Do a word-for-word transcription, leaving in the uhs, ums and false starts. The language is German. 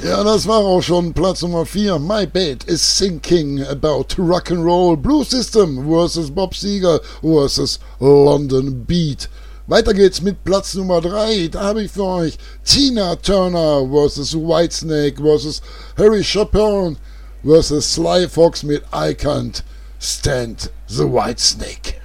Ja, das war auch schon Platz Nummer vier. My Bed is Thinking About Rock'n'Roll. Blue System versus Bob Seger versus London Beat. Weiter geht's mit Platz Nummer drei. Da habe ich für euch Tina Turner versus Whitesnake versus Harry Chapin versus Sly Fox mit I Can't Stand the Whitesnake.